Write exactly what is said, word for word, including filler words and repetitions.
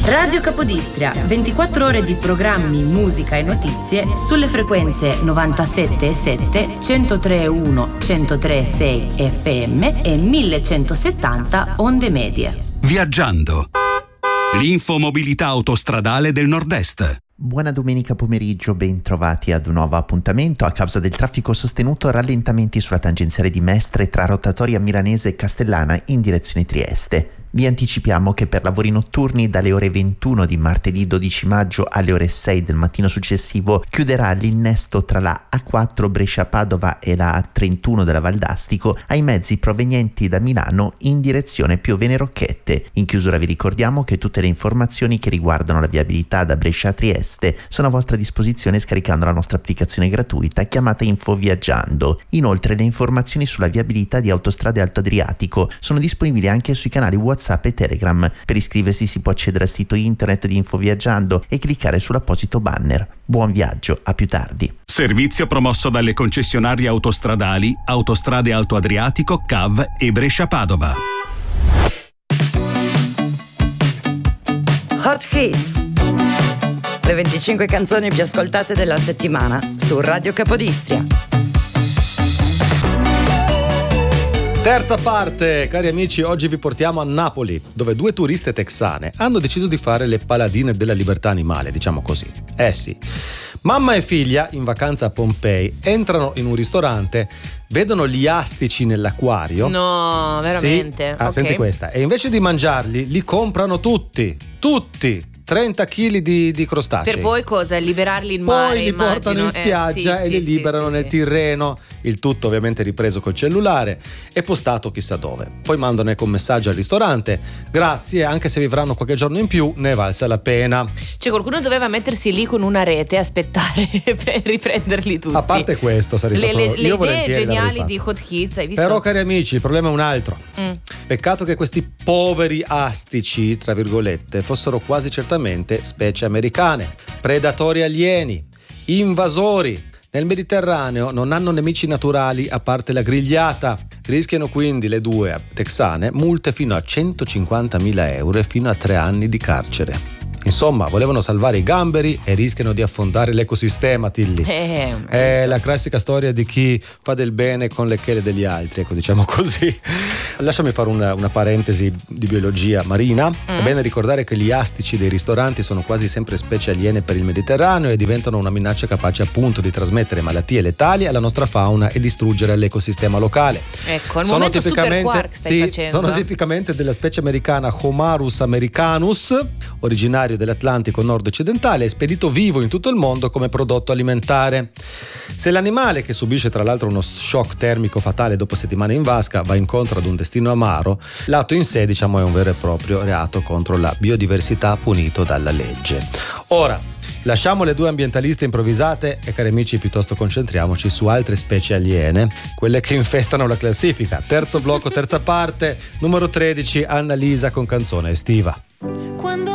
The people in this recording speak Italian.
Radio Capodistria, ventiquattro ore di programmi, musica e notizie sulle frequenze novantasette virgola sette, centotre virgola uno, centotre virgola sei F M e millecentosettanta onde medie. Viaggiando. L'infomobilità autostradale del Nord-Est. Buona domenica pomeriggio, ben trovati ad un nuovo appuntamento. A causa del traffico sostenuto, rallentamenti sulla tangenziale di Mestre tra rotatoria milanese e Castellana in direzione Trieste. Vi anticipiamo che per lavori notturni dalle ore ventuno di martedì dodici maggio alle ore sei del mattino successivo chiuderà l'innesto tra la A quattro Brescia-Padova e la A trentuno della Valdastico ai mezzi provenienti da Milano in direzione Piovene-Rocchette. In chiusura vi ricordiamo che tutte le informazioni che riguardano la viabilità da Brescia a Trieste sono a vostra disposizione scaricando la nostra applicazione gratuita chiamata Info Viaggiando. Inoltre le informazioni sulla viabilità di Autostrade Alto Adriatico sono disponibili anche sui canali WhatsApp e Telegram. Per iscriversi si può accedere al sito internet di Info Viaggiando e cliccare sull'apposito banner. Buon viaggio, a più tardi. Servizio promosso dalle concessionarie autostradali Autostrade Alto Adriatico, C A V e Brescia Padova. Hot Hits, le venticinque canzoni più ascoltate della settimana su Radio Capodistria. Terza parte, cari amici, oggi vi portiamo a Napoli, dove due turiste texane hanno deciso di fare le paladine della libertà animale, diciamo così. Eh sì. Mamma e figlia, in vacanza a Pompei, entrano in un ristorante, vedono gli astici nell'acquario. No, veramente? Sì. Ah, okay. Senti questa. E invece di mangiarli, li comprano tutti, tutti. trenta chili di, di crostacei. Per poi cosa? Liberarli in poi mare, Poi li immagino. portano in spiaggia eh, sì, e li sì, liberano sì, nel sì. Tirreno. Il tutto ovviamente ripreso col cellulare e postato chissà dove. Poi mandano ecco un messaggio al ristorante: grazie, anche se vivranno qualche giorno in più, ne è valsa la pena. Cioè qualcuno doveva mettersi lì con una rete e aspettare per riprenderli tutti. A parte questo sarei le, stato le, le io idee geniali fatto. di Hot Hits, hai visto? Però cari amici, il problema è un altro. Mm. Peccato che questi poveri astici, tra virgolette, fossero quasi certamente specie americane, predatori alieni, invasori. Nel Mediterraneo non hanno nemici naturali a parte la grigliata. Rischiano quindi le due texane multe fino a centocinquantamila euro e fino a tre anni di carcere. Insomma, volevano salvare i gamberi e rischiano di affondare l'ecosistema, Tilly. Eh, È la classica storia di chi fa del bene con le chele degli altri, ecco, diciamo così. Lasciami fare una, una parentesi di biologia marina. Mm. È bene ricordare che gli astici dei ristoranti sono quasi sempre specie aliene per il Mediterraneo e diventano una minaccia capace appunto di trasmettere malattie letali alla nostra fauna e distruggere l'ecosistema locale. Ecco, al sono momento tipicamente, super quark stai sì, facendo. sono tipicamente della specie americana Homarus americanus, originario dell'Atlantico nord-occidentale e spedito vivo in tutto il mondo come prodotto alimentare. Se l'animale, che subisce tra l'altro uno shock termico fatale dopo settimane in vasca, va incontro ad un destino amaro, l'atto in sé diciamo è un vero e proprio reato contro la biodiversità punito dalla legge. Ora, lasciamo le due ambientaliste improvvisate e cari amici piuttosto concentriamoci su altre specie aliene, quelle che infestano la classifica. Terzo blocco, terza parte, numero tredici, Annalisa con Canzone Estiva. Quando